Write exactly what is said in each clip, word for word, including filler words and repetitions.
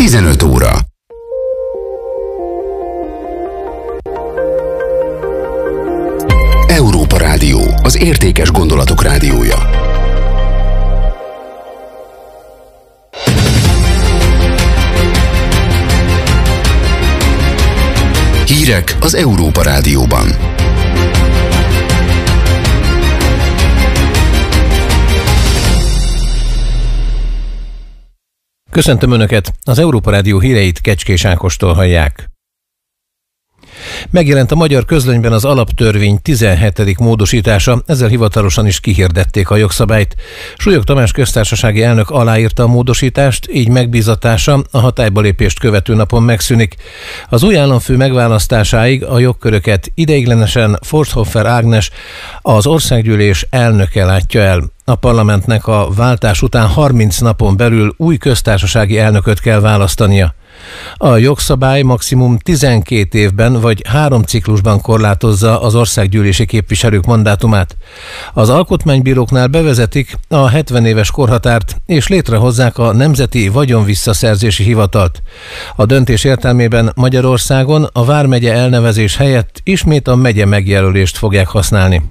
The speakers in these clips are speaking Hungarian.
tizenöt óra. Európa Rádió, az értékes gondolatok rádiója. Hírek az Európa Rádióban. Köszöntöm Önöket, az Európa Rádió híreit Kecskés Ákostól hallják. Megjelent a magyar közlönyben az alaptörvény tizenhetedik módosítása, ezzel hivatalosan is kihirdették a jogszabályt. Súlyog Tamás köztársasági elnök aláírta a módosítást, így megbízatása a hatályba lépést követő napon megszűnik. Az új államfő megválasztásáig a jogköröket ideiglenesen Forsthofer Ágnes, az országgyűlés elnöke látja el. A parlamentnek a váltás után harminc napon belül új köztársasági elnököt kell választania. A jogszabály maximum tizenkét évben vagy három ciklusban korlátozza az országgyűlési képviselők mandátumát. Az alkotmánybíróknál bevezetik a hetven éves korhatárt, és létrehozzák a Nemzeti Vagyonvisszaszerzési Hivatalt. A döntés értelmében Magyarországon a vármegye elnevezés helyett ismét a megye megjelölést fogják használni.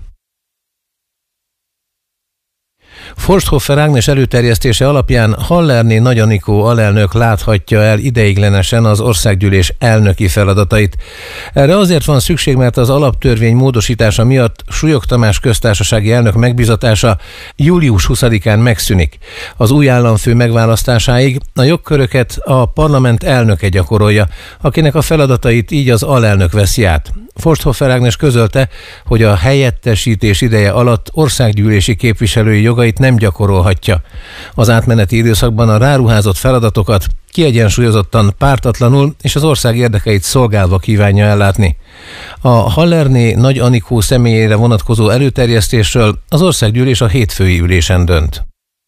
Forsthofer Ágnes előterjesztése alapján Hallerné Nagy Anikó alelnök láthatja el ideiglenesen az országgyűlés elnöki feladatait. Erre azért van szükség, mert az alaptörvény módosítása miatt Súlyog Tamás köztársasági elnök megbízatása július huszadikán megszűnik. Az új államfő megválasztásáig a jogköröket a parlament elnöke gyakorolja, akinek a feladatait így az alelnök veszi át. Forsthofer Ágnes közölte, hogy a helyettesítés ideje alatt országgyűlési képviselői jogait nem gyakorolhatja. Az átmeneti időszakban a ráruházott feladatokat kiegyensúlyozottan, pártatlanul és az ország érdekeit szolgálva kívánja ellátni. A Hallerné Nagy Anikó személyére vonatkozó előterjesztésről az országgyűlés a hétfői ülésen dönt.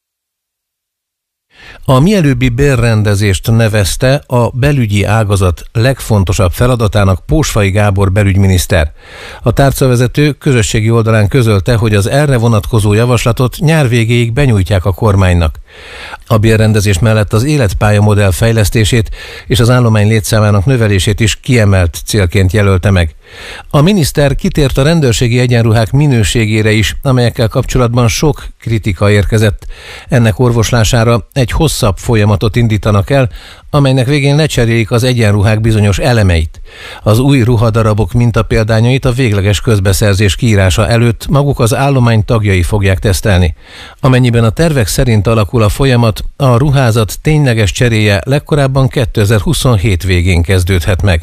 A mielőbbi bérrendezést nevezte a belügyi ágazat legfontosabb feladatának Pósfai Gábor belügyminiszter. A tárcavezető közösségi oldalán közölte, hogy az erre vonatkozó javaslatot nyár végéig benyújtják a kormánynak. A bérrendezés mellett az életpályamodell fejlesztését és az állomány létszámának növelését is kiemelt célként jelölte meg. A miniszter kitért a rendőrségi egyenruhák minőségére is, amelyekkel kapcsolatban sok kritika érkezett. Ennek orvoslására egy hosszabb folyamatot indítanak el, amelynek végén lecserélik az egyenruhák bizonyos elemeit. Az új ruhadarabok mintapéldányait a végleges közbeszerzés kiírása előtt maguk az állomány tagjai fogják tesztelni. Amennyiben a tervek szerint alakul a folyamat, a ruházat tényleges cseréje legkorábban kétezer-huszonhét végén kezdődhet meg.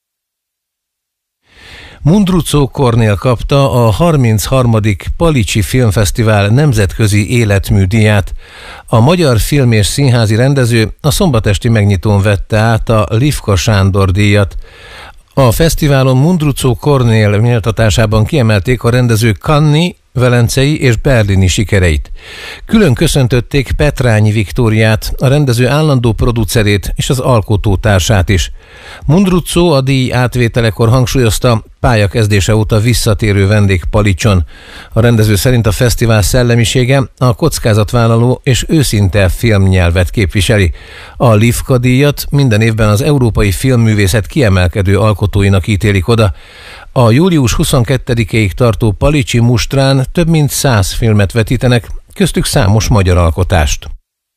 Mundruczó Kornél kapta a harmincharmadik Palicsi Filmfesztivál nemzetközi életműdíját. A magyar film- és színházi rendező a szombatesti megnyitón vette át a Lifka Sándor díjat. A fesztiválon Mundruczó Kornél méltatásában kiemelték a rendező cannes-i, velencei és berlini sikereit. Külön köszöntötték Petrányi Viktóriát, a rendező állandó producerét és az alkotótársát is. Mundruczó a díj átvételekor hangsúlyozta, pályakezdése óta visszatérő vendég Palicson. A rendező szerint a fesztivál szellemisége a kockázatvállaló és őszinte filmnyelvet képviseli. A Lifka díjat minden évben az európai filmművészet kiemelkedő alkotóinak ítélik oda. A július huszonkettedikéig tartó Palicsi mustrán több mint száz filmet vetítenek, köztük számos magyar alkotást.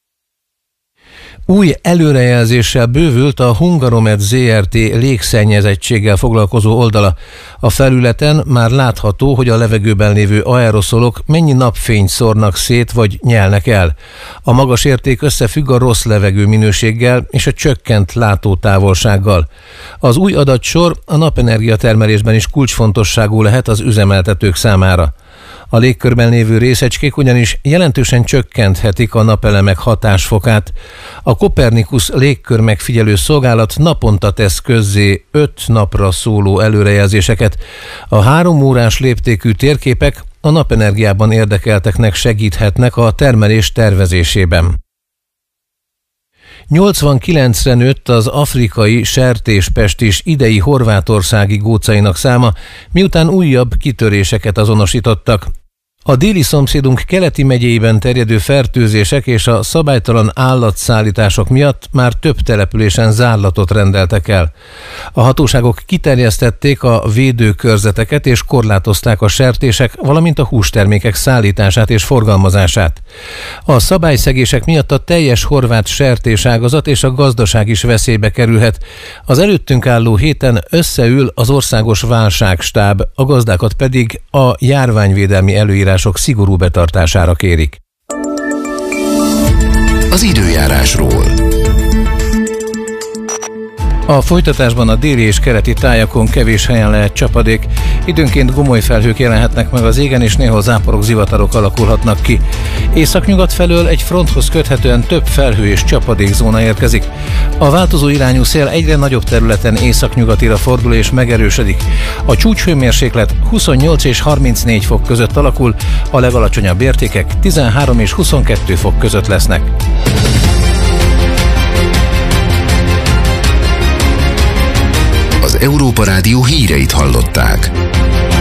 Új előrejelzéssel bővült a Hungaromed zé er té légszennyezettséggel foglalkozó oldala. A felületen már látható, hogy a levegőben lévő aeroszolok mennyi napfényt szórnak szét vagy nyelnek el. A magas érték összefügg a rossz levegő minőséggel és a csökkent látótávolsággal. Az új adatsor a napenergia termelésben is kulcsfontosságú lehet az üzemeltetők számára. A légkörben lévő részecskék ugyanis jelentősen csökkenthetik a napelemek hatásfokát. A Copernicus légkörmegfigyelő szolgálat naponta tesz közzé öt napra szóló előrejelzéseket. A három órás léptékű térképek a napenergiában érdekelteknek segíthetnek a termelés tervezésében. nyolcvankilencre nőtt az afrikai sertéspestis idei horvátországi gócainak száma, miután újabb kitöréseket azonosítottak. A déli szomszédunk keleti megyéiben terjedő fertőzések és a szabálytalan állatszállítások miatt már több településen zárlatot rendeltek el. A hatóságok kiterjesztették a védőkörzeteket és korlátozták a sertések, valamint a hústermékek szállítását és forgalmazását. A szabályszegések miatt a teljes horvát sertéságazat és a gazdaság is veszélybe kerülhet. Az előttünk álló héten összeül az országos válságstáb, a gazdákat pedig a járványvédelmi előírások szigorú betartására kérik. Az időjárásról. A folytatásban a déli és keleti tájakon kevés helyen lehet csapadék, időnként gomoly felhők jelenhetnek meg az égen, és néhol záporok, zivatarok alakulhatnak ki. Északnyugat felől egy fronthoz köthetően több felhő és csapadékzóna érkezik. A változó irányú szél egyre nagyobb területen északnyugatira fordul és megerősödik. A csúcshőmérséklet huszonnyolc és harmincnégy fok között alakul, a legalacsonyabb értékek tizenhárom és huszonkettő fok között lesznek. Az Európa Rádió híreit hallották.